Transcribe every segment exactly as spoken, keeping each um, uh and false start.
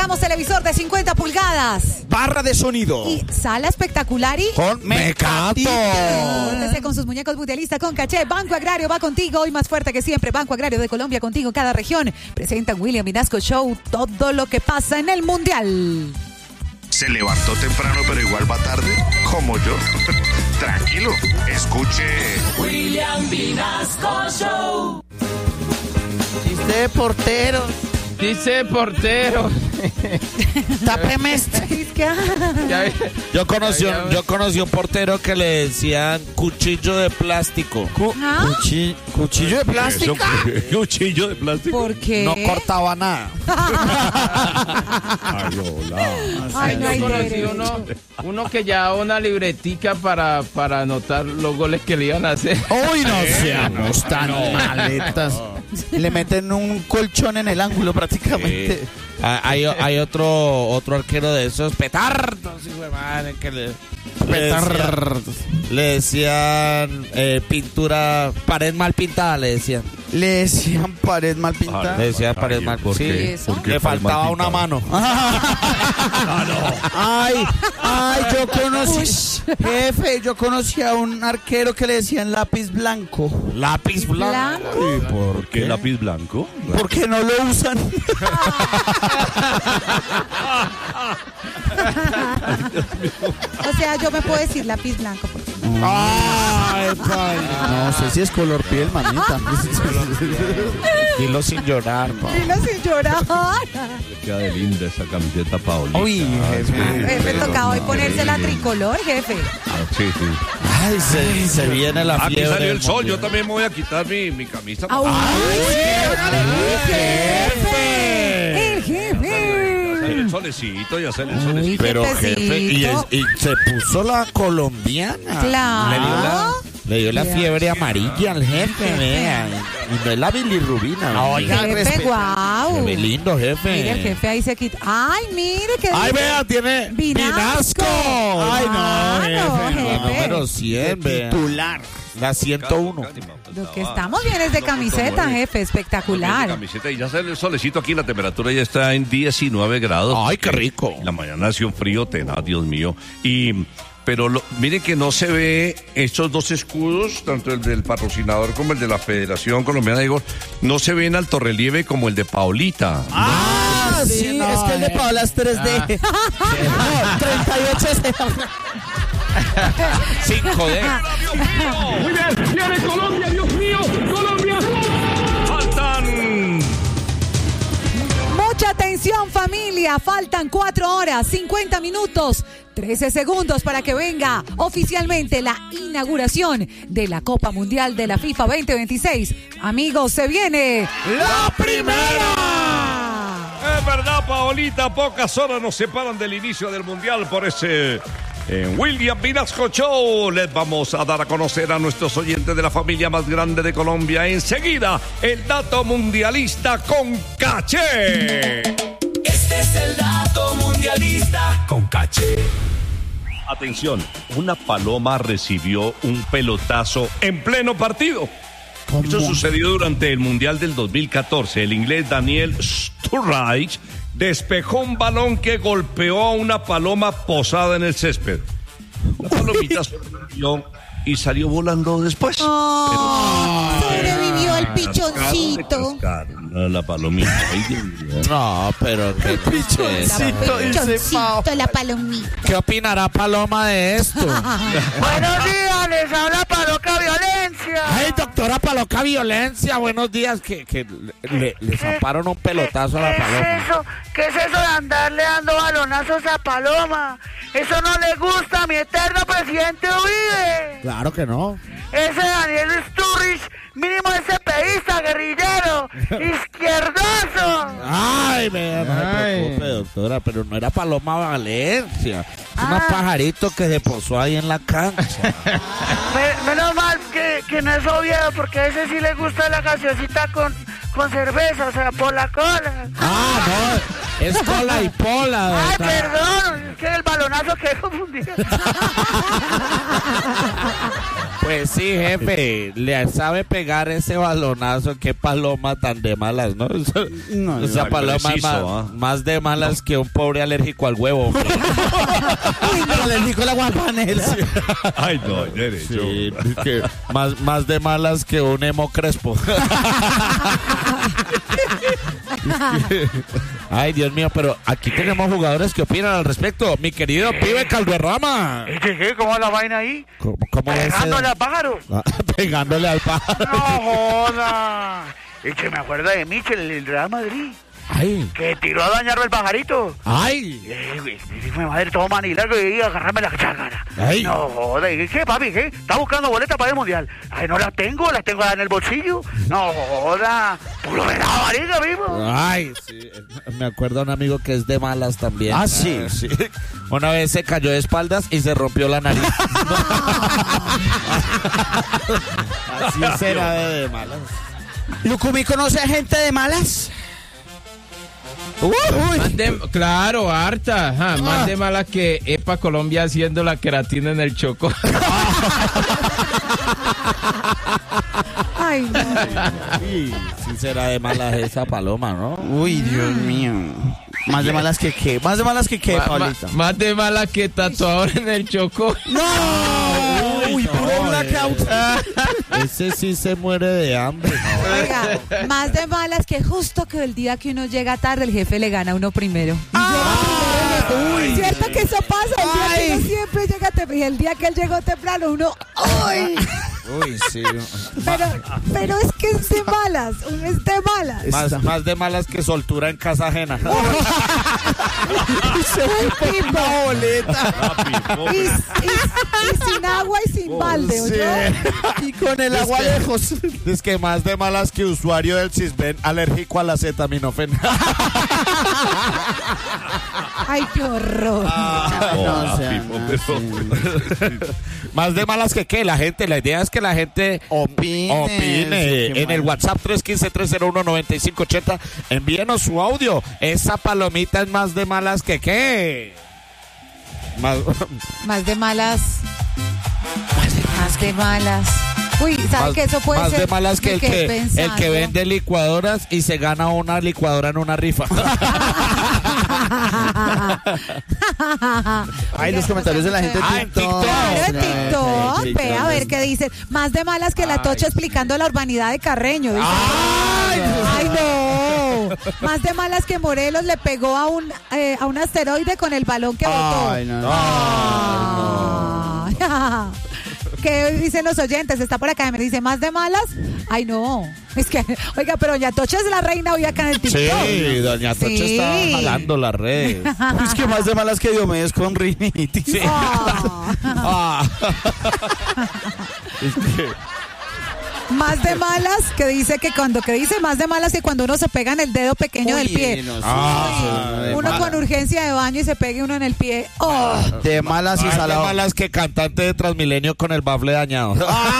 entregamos televisor de cincuenta pulgadas. Barra de sonido. Y sala espectacular y... Con Mecato. Pórtese con sus muñecos mundialistas con caché. Banco Agrario va contigo hoy más fuerte que siempre. Banco Agrario de Colombia contigo en cada región. Presenta William Vinasco Show. Todo lo que pasa en el Mundial. Se levantó temprano, pero igual va tarde, como yo. Tranquilo, escuche William Vinasco Show. Chiste de portero. Dice de portero. Tápeme este. Yo conocí, un, yo conocí un portero que le decían cuchillo de plástico. Cu- ¿Ah? cuchi- ¿Cuchillo de plástico? Cuchillo de plástico. ¿Por qué? No cortaba nada. Ay, no hay Yo conocí derecho. uno, uno que llevaba una libretica para, para anotar los goles que le iban a hacer. Uy, no seamos tan maletas. Le meten un colchón en el ángulo prácticamente. Eh, hay, hay otro otro arquero de esos petardos, hijo de madre, que le, le decían, le decían eh, pintura, pared mal pintada, le decían. Le decían pared mal pintada. Le decían pared mal ¿por sí, qué? ¿Eso? ¿Por qué le pared mal faltaba una pintada? mano. Ay, ay, yo conocí, jefe, yo conocí a un arquero que le decían lápiz blanco. Lápiz blanco. ¿Blanco? ¿Y por qué lápiz blanco? Porque no lo usan. O sea, yo me puedo decir lápiz blanco. Porque... Ay, pai. No sé si es color piel, mamita. Dilo sin llorar, pa. Dilo sin llorar. Le queda de linda esa camiseta Paolita. Uy, jefe. Jefe, tocaba hoy ponerse la tricolor, jefe. Ah, sí, sí. Ay, se, se viene la Aquí fiebre. salió el del sol, mundial. yo también me voy a quitar mi, mi camisa. ¡Ay, jefe! ¡El jefe! Hacer el solecito y hacer el Uy, solecito. Pero jefe, y, es- jefecito. y se puso la colombiana. Claro. Le dio la, le dio la Ya. fiebre amarilla al jefe, vea. Y no es la bilirrubina. Oiga, Jefe, respeta. guau. Qué lindo, jefe. Mire, el jefe ahí se quita. ¡Ay, mire qué Ay, bien! vea, tiene Vinasco. Vinasco. Ay, no, Ah, no, jefe. jefe. La número cien, vea. Titular. La ciento uno. Lo que estamos bien es de camiseta, jefe. Espectacular. Camiseta y ya sale el solecito aquí, la temperatura ya está en diecinueve grados. Ay, qué rico. La mañana hace un frío tenaz, Dios mío. Y, pero lo, mire que no se ve estos dos escudos, tanto el del patrocinador como el de la Federación Colombiana de Golf, no se ve en alto relieve como el de Paolita. Ah, sí, no, es que el de Paola es tres D. No, treinta y ocho es... cinco D. Muy bien, viene Colombia, Dios mío, Colombia. Faltan Mucha atención, familia. Faltan cuatro horas, cincuenta minutos, trece segundos para que venga oficialmente la inauguración de la Copa Mundial de la FIFA veinte veintiséis. Amigos, se viene la primera. Es verdad, Paolita, pocas horas nos separan del inicio del Mundial por ese en William Vinasco Show. Les vamos a dar a conocer a nuestros oyentes de la familia más grande de Colombia. Enseguida, el dato mundialista con caché. Este es el dato mundialista con caché. Atención, una paloma recibió un pelotazo en pleno partido. Esto sucedió durante el Mundial del dos mil catorce. El inglés Daniel Sturridge despejó un balón que golpeó a una paloma posada en el césped. La palomita sobrevivió y salió volando después. Oh, sobrevivió el pichoncito. No, la palomita. Ay, Dios mío. No, pero qué Pichoncito, dice Pao. la palomita. ¿Qué opinará Paloma de esto? Buenos días, les habla Paloca Violencia. Ay, doctora Paloca Violencia, buenos días. Que, que le, le zamparon un pelotazo a la ¿Qué paloma. es eso? ¿Qué es eso de andarle dando balonazos a Paloma? Eso no le gusta a mi eterno presidente Uribe. Claro que no. Ese Daniel Sturridge, mínimo ese pedista, guerrillero, izquierdoso. Ay, vea, no se Ay. preocupe, doctora, pero no era Paloma Valencia. Es una Ah. pajarito que se posó ahí en la cancha. Me- menos mal que, que no es Oviedo, porque a ese sí le gusta la gaseosita con, con cerveza, o sea, por la cola. Ah, Es cola y pola. Ay, ¿verdad? perdón, es que el balonazo quedé confundido. Pues sí, jefe, le sabe pegar ese balonazo. Qué paloma tan de malas, ¿no? No, Esa no, paloma es preciso, más, ¿ah? más de malas que un pobre alérgico al huevo. hombre. Uy, no, le dijo la guapanela. Ay, no, nene, yo- Sí, que más, más de malas que un emo crespo. Ay, Dios mío, pero aquí tenemos jugadores que opinan al respecto. Mi querido pibe Calderrama. ¿Qué, qué? ¿Cómo es la vaina ahí? ¿Cómo, cómo es ese- Pegándole al pájaro. Ah, pegándole al pájaro. No joda. Y que me acuerdo de Michel, el Real Madrid, Ay, que tiró a dañarme el pajarito. ay. Eh, güey, mi madre todo manilago y iba a agarrarme la chácara. Ay. No joda, ¿y qué, papi? ¿Qué? ¿Está buscando boletas para el mundial? Ay, no las tengo, las tengo en el bolsillo. No joda, tú lo verás, marica, vivo. Ay, sí. Me acuerdo a un amigo que es de malas también. Ah, sí. sí. Una vez se cayó de espaldas y se rompió la nariz. Así será de, de malas. ¿Lucumí conoce a gente de malas? Uy, Más de- claro, harta. Ajá, más de malas que EPA Colombia haciendo la queratina en el Chocó. Ay, no. Sí, sí será de malas esa paloma, ¿no? uy, Dios mío. Más de malas que qué, más de malas que qué, Ma- ma- Paulita. más de malas que tatuador en el Chocó. No, uy, puro blackout. Ese sí se muere de hambre. Oiga, más de malas que justo que el día que uno llega tarde, el jefe le gana a uno primero. Y llega primero el jefe. ¿Cierto que eso pasa? El día que uno siempre llega temprano. Y el día que él llegó temprano, uno. ¡Ay! Uy, sí. Pero, pero es que es de malas. Uno es de malas. Más, más de malas que soltura en casa ajena. Uy, tipo. Boleta. Y, y- y sin agua y sin balde, ¿oyó? Y con el agua que- lejos. Es que más de malas que usuario del Cisben alérgico a la acetaminofén. Ay, qué horror. No, o sea, Pipo, no, pero- Más de malas que qué, la gente, la idea es que la gente Opine. opine Sí, qué en el mal. WhatsApp tres uno cinco, tres cero uno, nueve cinco ocho cero. Envíenos su audio. Esa palomita es más de malas que qué. Más, Más de malas. Más de malas. Uy, ¿sabe más- que eso puede más ser? de malas que Me el quedé que, el pensando. que vende licuadoras y se gana una licuadora en una rifa. Ay, los comentarios de la gente Ah, en TikTok. Claro, en Sí, TikTok. sí, Ve a ver qué dicen. Más de malas que la Tocha explicando la urbanidad de Carreño. Dice. Ay, no. Más de malas que Morelos le pegó a un, eh, a un asteroide con el balón que botó. Ay, no, no. Ay. ¿Qué dicen los oyentes? Está por acá, me dice, ¿más de malas? Ay, no. Es que, oiga, pero doña Tocha es la reina hoy acá en el TikTok. Sí, doña Tocha Sí. está jalando las redes. Es que más de malas que Diomedes con rinitis. Ah. Ah. Es que- Más de malas que dice que cuando que dice más de malas que cuando uno se pega en el dedo pequeño del pie. no, sí, Ah, sí, de Uno malas. con urgencia de baño y se pegue uno en el pie. Oh. De malas y Más de salado. malas que cantante de Transmilenio con el bafle dañado.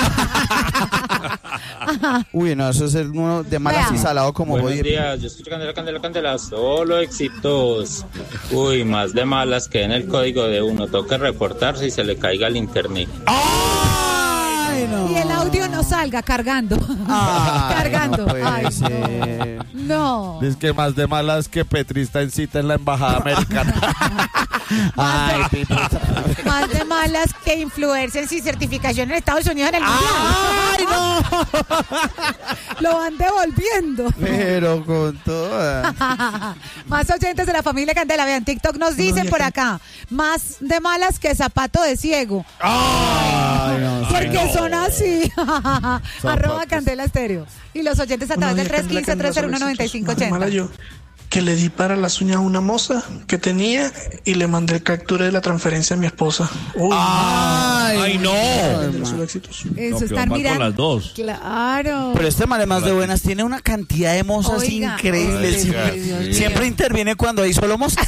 Uy, no, eso es el uno de malas Vea. y salado como Buenos voy. días, yo estoy Candela, Candela, Candela, solo éxitos. Uy, más de malas que en el código de uno. Toca reportarse y se le caiga el internet. Ay, no. Y el audio no salga cargando. Ay, cargando. no puede Ay, ser. no. Es que más de malas que Petri está en cita en la embajada americana. Ay, Pipo. Más de malas que influencers sin certificación en Estados Unidos en el mundial. Ay, no. Lo van devolviendo. Pero con toda. Más oyentes de la familia Candela. Vean, TikTok nos dicen por acá. Más de malas que zapato de ciego. Ay, no. Porque son así. Arroba Candela Estéreo. Y los oyentes a través del tres uno cinco, tres cero uno, nueve cinco ocho Mala cero. yo, que le di para las uñas a una moza que tenía y le mandé captura de la transferencia a mi esposa. Uy, Ay, no. de sus éxitos. Eso No, están pero mal mirando. con las dos. Claro. Pero este man es más de buenas, tiene una cantidad de mozas Oiga, increíbles. oiga, Siempre, Dios mío. siempre interviene cuando hay solo mozas.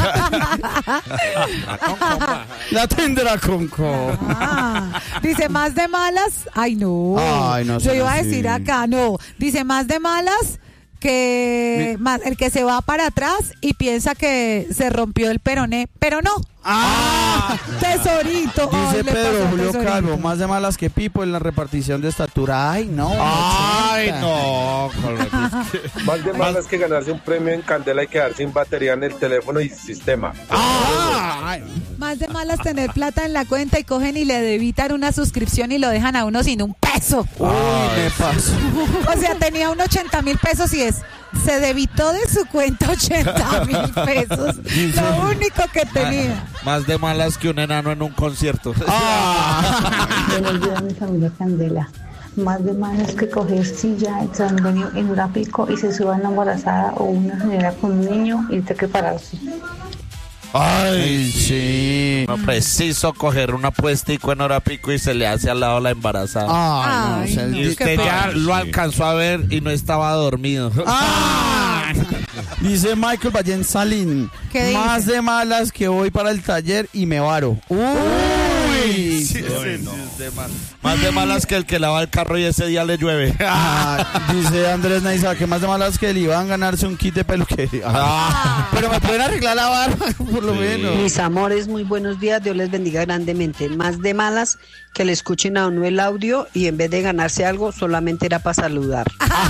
La tendrá con co. Ah, dice más de malas. Ay, no. Ay, no Yo son iba a así. decir acá, no. Dice más de malas que más el que se va para atrás y piensa que se rompió el peroné, pero no. ¡Ah! Tesorito. Dice Ay, le pasó Pedro al Julio tesorito. Calvo, más de malas que Pipo en la repartición de estatura. Ay, no. Ay, ochenta. no. Más de malas que ganarse un premio en Candela y quedar sin batería en el teléfono y sistema. Ay. Más de malas tener plata en la cuenta y cogen y le debitan una suscripción y lo dejan a uno sin un peso. Uy, me pasó. O sea, tenía un ochenta mil pesos y es, se debitó de su cuenta ochenta mil pesos. Lo único que tenía. Más de malas que un enano en un concierto. Buenos días, mi familia Candela. Más de malas que coger silla el Transmilenio en hora pico y se suba una embarazada o una señora con un niño y tenga que pararse. Ay, sí. No preciso coger una puestico en hora pico y se le hace al lado la embarazada. Ay, Ay, no, o sea, no, Y qué usted ya pena. lo alcanzó a ver y no estaba dormido. ¡Ah! Dice Michael Ballén Salín. ¿Qué dice? Más de malas que voy para el taller y me varo. Uy. Sí, sí, sí, de mal- Más de malas que el que lava el carro y ese día le llueve. Ah, dice Andrés Naiza que más de malas que le iban a ganarse un kit de peluquería. Ah, pero me pueden arreglar la barba, por lo menos. Mis amores, muy buenos días, Dios les bendiga grandemente. Más de malas que le escuchen a uno el audio y en vez de ganarse algo, solamente era para saludar.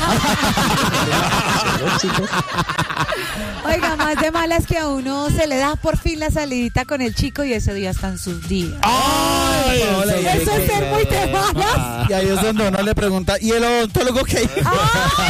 Oiga, más de malas que a uno se le da por fin la salidita con el chico y ese día están sus días. Ay, Eso es ser muy de malas. Y ahí es donde uno le pregunta, ¿y el odontólogo qué?